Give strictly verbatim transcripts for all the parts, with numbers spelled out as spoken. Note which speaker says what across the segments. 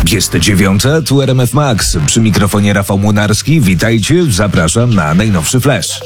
Speaker 1: Jest dziewiąta, tu R M F Max. Przy mikrofonie Rafał Młynarski. Witajcie, zapraszam na najnowszy flash.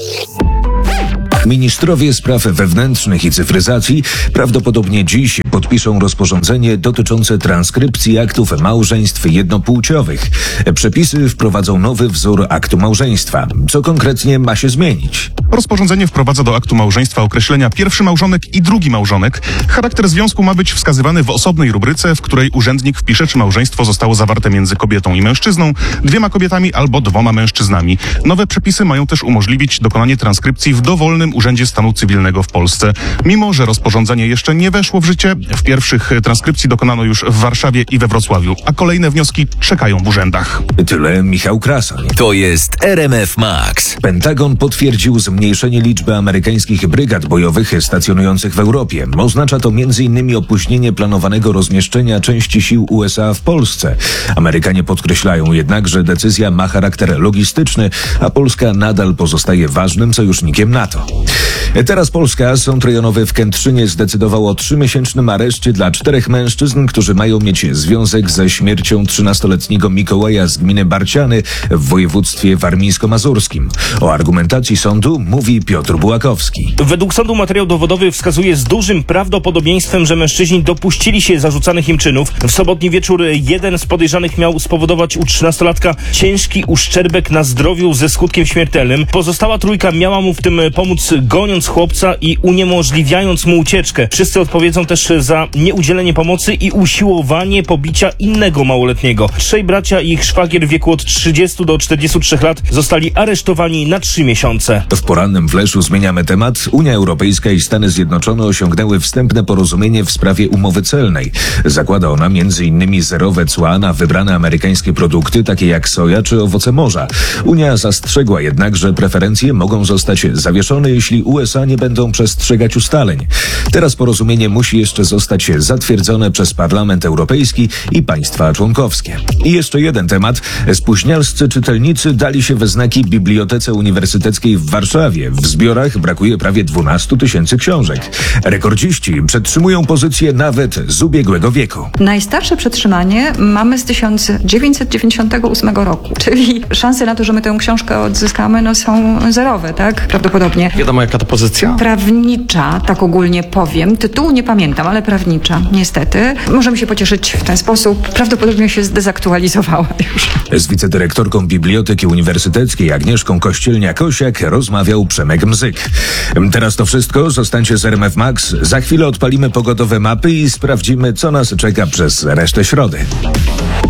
Speaker 1: Ministrowie spraw wewnętrznych i cyfryzacji prawdopodobnie dziś podpiszą rozporządzenie dotyczące transkrypcji aktów małżeństw jednopłciowych. Przepisy wprowadzą nowy wzór aktu małżeństwa. Co konkretnie ma się zmienić?
Speaker 2: Rozporządzenie wprowadza do aktu małżeństwa określenia pierwszy małżonek i drugi małżonek. Charakter związku ma być wskazywany w osobnej rubryce, w której urzędnik wpisze, czy małżeństwo zostało zawarte między kobietą i mężczyzną, dwiema kobietami albo dwoma mężczyznami. Nowe przepisy mają też umożliwić dokonanie transkrypcji w dowolnym Urzędzie Stanu Cywilnego w Polsce. Mimo że rozporządzenie jeszcze nie weszło w życie, w pierwszych transkrypcji dokonano już w Warszawie i we Wrocławiu, a kolejne wnioski czekają w urzędach.
Speaker 1: Tyle Michał Krasoń.
Speaker 3: To jest R M F Max.
Speaker 1: Pentagon potwierdził zmniejszenie liczby amerykańskich brygad bojowych stacjonujących w Europie. Oznacza to między innymi opóźnienie planowanego rozmieszczenia części sił U S A w Polsce. Amerykanie podkreślają jednak, że decyzja ma charakter logistyczny, a Polska nadal pozostaje ważnym sojusznikiem NATO. Teraz Polska, Sąd Rejonowy w Kętrzynie zdecydował o trzymiesięcznym areszcie dla czterech mężczyzn, którzy mają mieć związek ze śmiercią trzynastoletniego Mikołaja z gminy Barciany w województwie warmińsko-mazurskim. O argumentacji sądu mówi Piotr Bułakowski.
Speaker 4: Według sądu materiał dowodowy wskazuje z dużym prawdopodobieństwem, że mężczyźni dopuścili się zarzucanych im czynów. W sobotni wieczór jeden z podejrzanych miał spowodować u trzynastolatka ciężki uszczerbek na zdrowiu ze skutkiem śmiertelnym. Pozostała trójka miała mu w tym pomóc, goniąc chłopca i uniemożliwiając mu ucieczkę. Wszyscy odpowiedzą też za nieudzielenie pomocy i usiłowanie pobicia innego małoletniego. Trzej bracia i ich szwagier w wieku od trzydziestu do czterdziestu trzech lat zostali aresztowani na trzy miesiące.
Speaker 1: W porannym fleszu zmieniamy temat. Unia Europejska i Stany Zjednoczone osiągnęły wstępne porozumienie w sprawie umowy celnej. Zakłada ona między innymi zerowe cła na wybrane amerykańskie produkty, takie jak soja czy owoce morza. Unia zastrzegła jednak, że preferencje mogą zostać zawieszone, jeśli U S A nie będą przestrzegać ustaleń. Teraz porozumienie musi jeszcze zostać zatwierdzone przez Parlament Europejski i państwa członkowskie. I jeszcze jeden temat. Spóźnialscy czytelnicy dali się we znaki Bibliotece Uniwersyteckiej w Warszawie. W zbiorach brakuje prawie dwunastu tysięcy książek. Rekordziści przetrzymują pozycję nawet z ubiegłego wieku.
Speaker 5: Najstarsze przetrzymanie mamy z tysiąc dziewięćset dziewięćdziesiątego ósmego roku, czyli szanse na to, że my tę książkę odzyskamy, no są zerowe, tak? Prawdopodobnie.
Speaker 6: Wiadomo, jaka to pozycja?
Speaker 5: Prawnicza, tak ogólnie powiem. Tytułu nie pamiętam, ale prawnicza, niestety. Możemy się pocieszyć w ten sposób. Prawdopodobnie się zdezaktualizowała już.
Speaker 1: Z wicedyrektorką Biblioteki Uniwersyteckiej Agnieszką Kościelniak-Osiak rozmawiał Przemek Mzyk. Teraz to wszystko. Zostańcie z R M F Max. Za chwilę odpalimy pogodowe mapy i sprawdzimy, co nas czeka przez resztę środy.